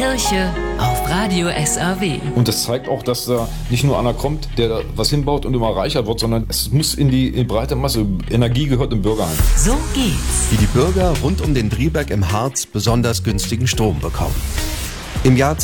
Kirche auf Radio SAW. Und das zeigt auch, dass da nicht nur einer kommt, der da was hinbaut und immer reicher wird, sondern es muss in die breite Masse. Energie gehört im Bürgerhand. So geht's. Wie die Bürger rund um den Drieberg im Harz besonders günstigen Strom bekommen. Im Jahr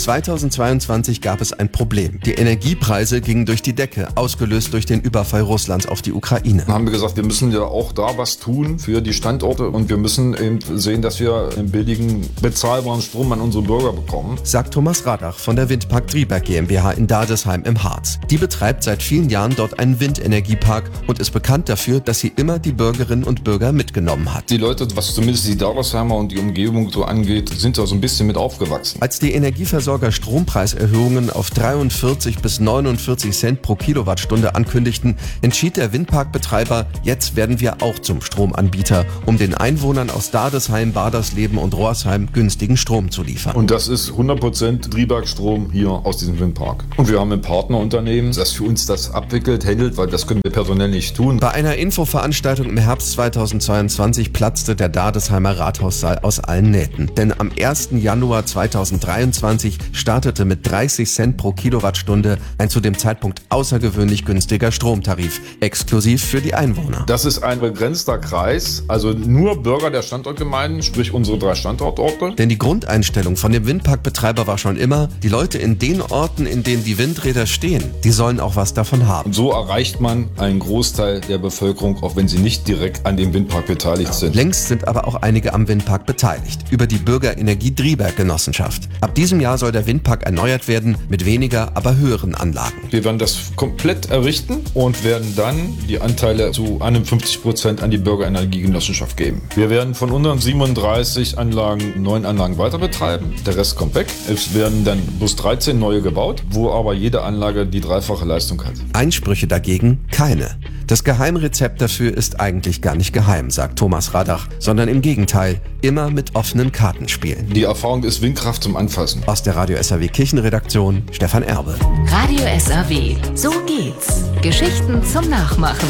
2022 gab es ein Problem. Die Energiepreise gingen durch die Decke, ausgelöst durch den Überfall Russlands auf die Ukraine. Dann haben wir gesagt, wir müssen ja auch da was tun für die Standorte und wir müssen eben sehen, dass wir einen billigen, bezahlbaren Strom an unsere Bürger bekommen. Sagt Thomas Radach von der Windpark Drieberg GmbH in Dadesheim im Harz. Die betreibt seit vielen Jahren dort einen Windenergiepark und ist bekannt dafür, dass sie immer die Bürgerinnen und Bürger mitgenommen hat. Die Leute, was zumindest die Dadersheimer und die Umgebung so angeht, sind da so ein bisschen mit aufgewachsen. Als die Energieversorger Strompreiserhöhungen auf 43 bis 49 Cent pro Kilowattstunde ankündigten, entschied der Windparkbetreiber, jetzt werden wir auch zum Stromanbieter, um den Einwohnern aus Dadesheim, Badersleben und Rohrsheim günstigen Strom zu liefern. Und das ist 100% Drieberg-Strom hier aus diesem Windpark. Und wir haben ein Partnerunternehmen, das für uns das abwickelt, handelt, weil das können wir personell nicht tun. Bei einer Infoveranstaltung im Herbst 2022 platzte der Dadesheimer Rathaussaal aus allen Nähten. Denn am 1. Januar 2023 startete mit 30 Cent pro Kilowattstunde ein zu dem Zeitpunkt außergewöhnlich günstiger Stromtarif, exklusiv für die Einwohner. Das ist ein begrenzter Kreis, also nur Bürger der Standortgemeinden, sprich unsere 3 Standortorte. Denn die Grundeinstellung von dem Windparkbetreiber war schon immer, die Leute in den Orten, in denen die Windräder stehen, die sollen auch was davon haben. Und so erreicht man einen Großteil der Bevölkerung, auch wenn sie nicht direkt an dem Windpark beteiligt sind. Längst sind aber auch einige am Windpark beteiligt, über die Bürgerenergie Drieberg Genossenschaft. Ab diesem Jahr soll der Windpark erneuert werden mit weniger, aber höheren Anlagen. Wir werden das komplett errichten und werden dann die Anteile zu 51% an die Bürgerenergiegenossenschaft geben. Wir werden von unseren 37 Anlagen 9 Anlagen weiter betreiben. Der Rest kommt weg. Es werden dann bloß 13 neue gebaut, wo aber jede Anlage die 3-fache Leistung hat. Einsprüche dagegen keine. Das Geheimrezept dafür ist eigentlich gar nicht geheim, sagt Thomas Radach, sondern im Gegenteil, immer mit offenen Karten spielen. Die Erfahrung ist Windkraft zum Anfassen. Aus der Radio SAW Kirchenredaktion, Stefan Erbe. Radio SAW. So geht's. Geschichten zum Nachmachen.